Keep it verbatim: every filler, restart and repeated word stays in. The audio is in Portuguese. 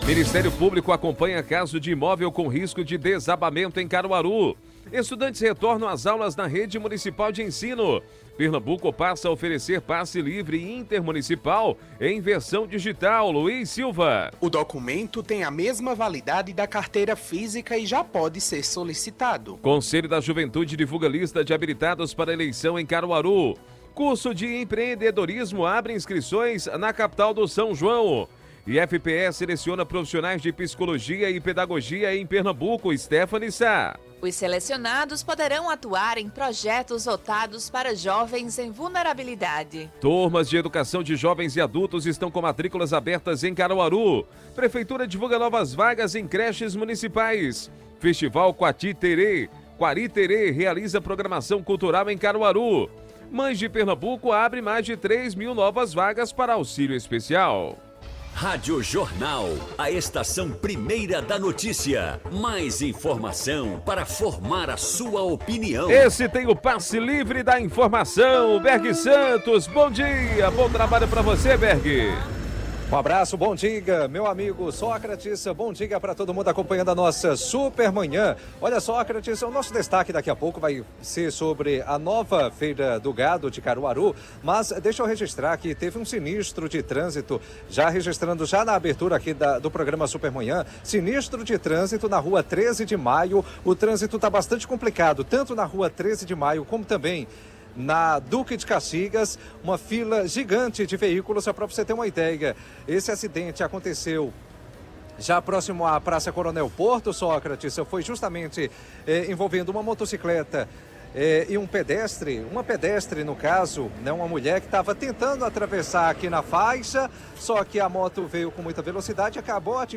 Ministério Público acompanha caso de imóvel com risco de desabamento em Caruaru. Estudantes retornam às aulas na rede municipal de ensino. Pernambuco passa a oferecer passe livre intermunicipal em versão digital. Luiz Silva. O documento tem a mesma validade da carteira física e já pode ser solicitado. Conselho da Juventude divulga lista de habilitados para eleição em Caruaru. Curso de empreendedorismo abre inscrições na capital do São João. E F P E seleciona profissionais de psicologia e pedagogia em Pernambuco. Stephanie Sá. Os selecionados poderão atuar em projetos voltados para jovens em vulnerabilidade. Turmas de educação de jovens e adultos estão com matrículas abertas em Caruaru. Prefeitura divulga novas vagas em creches municipais. Festival Quatiterê, Quariterê realiza programação cultural em Caruaru. Mães de Pernambuco abre mais de três mil novas vagas para auxílio especial. Rádio Jornal, a estação primeira da notícia. Mais informação para formar a sua opinião. Esse tem o passe livre da informação. Berg Santos, bom dia, bom trabalho para você, Berg. Um abraço, bom dia, meu amigo Sócrates, bom dia para todo mundo acompanhando a nossa super manhã. Olha, Sócrates, o nosso destaque daqui a pouco vai ser sobre a nova Feira do Gado de Caruaru, mas deixa eu registrar que teve um sinistro de trânsito, já registrando já na abertura aqui da, do programa Supermanhã, sinistro de trânsito na rua treze de maio, o trânsito está bastante complicado, tanto na rua treze de maio como também na Duque de Caxias, uma fila gigante de veículos. Só para você ter uma ideia, esse acidente aconteceu já próximo à Praça Coronel Porto, Sócrates, foi justamente eh, envolvendo uma motocicleta eh, e um pedestre, uma pedestre no caso, né, uma mulher que estava tentando atravessar aqui na faixa, só que a moto veio com muita velocidade e acabou atingindo